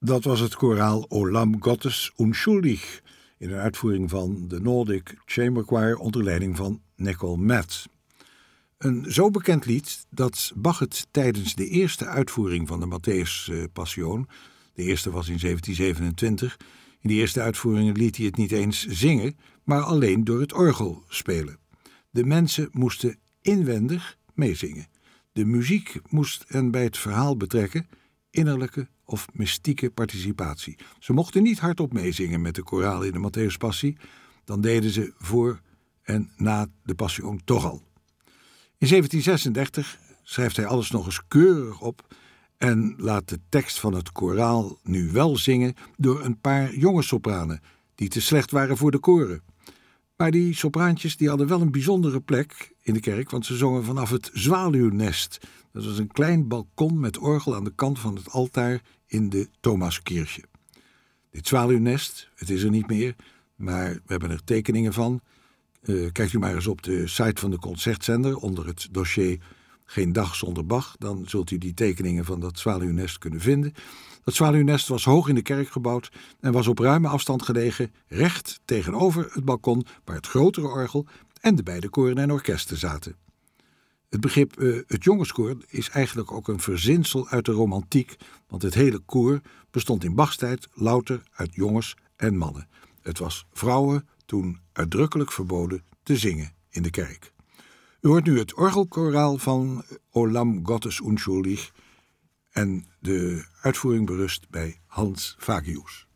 Dat was het koraal O Lam Gottes Unschuldig in een uitvoering van de Nordic Chamber Choir onder leiding van Nicole Metz. Een zo bekend lied dat Bach het tijdens de eerste uitvoering van de Matthäus Passion, de eerste was in 1727, in die eerste uitvoering liet hij het niet eens zingen, maar alleen door het orgel spelen. De mensen moesten inwendig meezingen. De muziek moest hen bij het verhaal betrekken, innerlijke of mystieke participatie. Ze mochten niet hardop meezingen met de koraal in de Matthäus Passie, dan deden ze voor en na de Passion toch al. In 1736 schrijft hij alles nog eens keurig op en laat de tekst van het koraal nu wel zingen door een paar jonge sopranen die te slecht waren voor de koren. Maar die sopraantjes die hadden wel een bijzondere plek in de kerk, want ze zongen vanaf het zwaluwnest. Dat was een klein balkon met orgel aan de kant van het altaar in de Thomaskirche. Dit zwaluwnest, het is er niet meer, maar we hebben er tekeningen van. Kijkt u maar eens op de site van de Concertzender onder het dossier Geen dag zonder Bach. Dan zult u die tekeningen van dat zwaluwnest kunnen vinden. Dat zwaluwnest was hoog in de kerk gebouwd en was op ruime afstand gelegen, recht tegenover het balkon waar het grotere orgel en de beide koren en orkesten zaten. Het begrip het jongenskoor is eigenlijk ook een verzinsel uit de romantiek, want het hele koor bestond in Bachs tijd louter uit jongens en mannen. Het was vrouwen toen uitdrukkelijk verboden te zingen in de kerk. U hoort nu het orgelkoraal van O Lam Gottes Unschuldig en de uitvoering berust bij Hans Fagius.